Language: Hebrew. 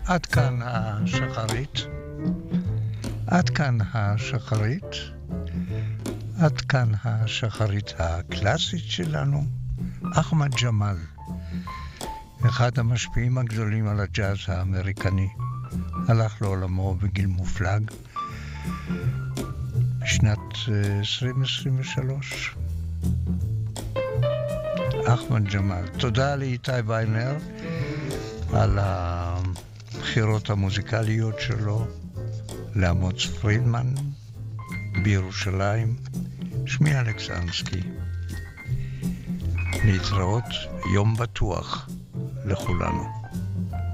עד כאן השחרית. עד כאן השחרית. עד כאן השחרית הקלאסית שלנו. אחמד ג'מאל, אחד המשפיעים הגדולים על הג'אז האמריקני, הלך לעולמו בגיל מופלג בשנת 2023. אחמד ג'מאל. תודה לאיתי ויינר על הבחירות המוזיקליות שלו, לאמוץ פרידמן בירושלים. שמי אלכסנסקי. להתראות, יום בטוח לכולנו.